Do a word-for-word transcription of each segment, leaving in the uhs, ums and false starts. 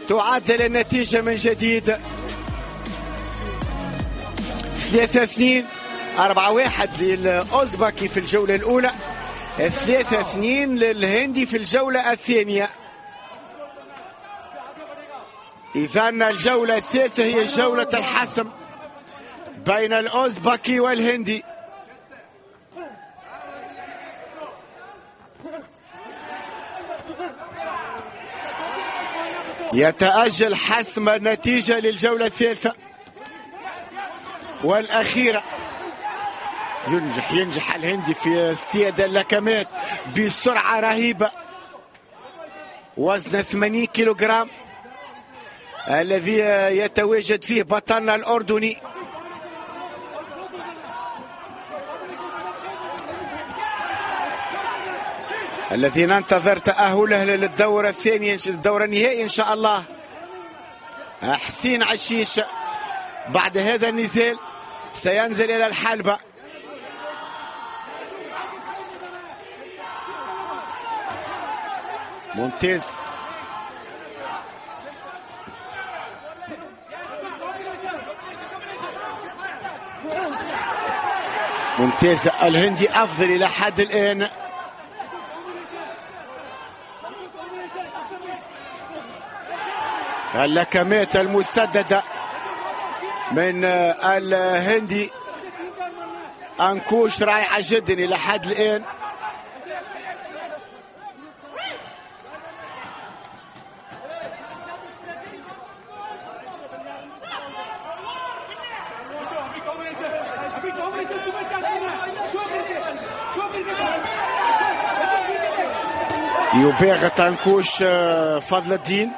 تعدل النتيجة من جديد ثلاثة اثنين. أربعة واحد للأوزبكي في الجولة الأولى، ثلاثة اثنين للهندي في الجولة الثانية. إذن الجولة الثالثة هي جولة الحسم بين الأوزبكي والهندي. يتأجل حسم النتيجة للجولة الثالثة والأخيرة. ينجح ينجح الهندي في اصطياد اللكمات بسرعة رهيبة. وزن ثمانين كيلوغرام الذي يتواجد فيه بطلنا الأردني. الذي ننتظر تأهله للدورة الثانية، الدورة النهائية إن شاء الله. حسين عشيش بعد هذا النزال سينزل إلى الحلبة. ممتاز. ممتاز. الهندي أفضل إلى حد الآن. اللكمات المسددة من الهندي أنكوش رائعة جدا إلى حد الآن. يباغت أنكوش فضل الدين.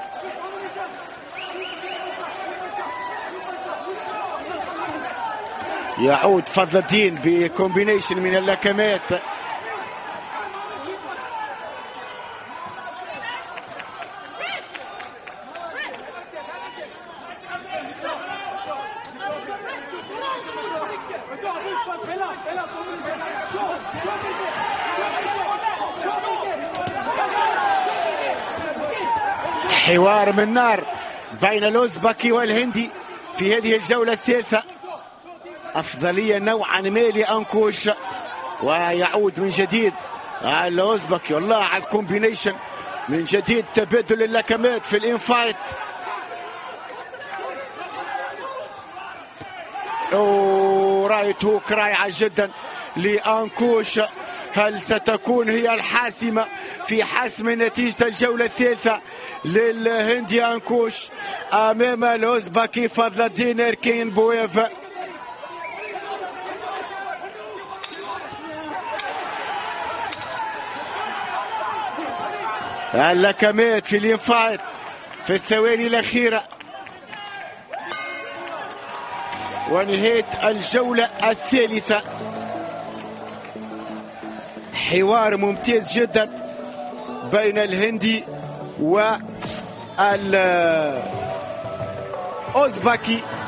يعود فضل الدين بكومبينيشن من اللكمات. حوار من نار بين الأوزبكي والهندي في هذه الجولة الثالثة. أفضلية نوعا ما لأنكوش، ويعود من جديد الأوزبكي. والله على الكومبينيشن من جديد، تبادل اللكمات في الانفايت. ورايت هوك رائعة جدا لأنكوش. هل ستكون هي الحاسمة في حسم نتيجة الجولة الثالثة للهندي أنكوش أمام الأوزبكي فضل الدين إركين بويف؟ اللكمات في الانفايت في الثواني الأخيرة ونهاية الجولة الثالثة. حوار ممتاز جدا بين الهندي والأوزبكي.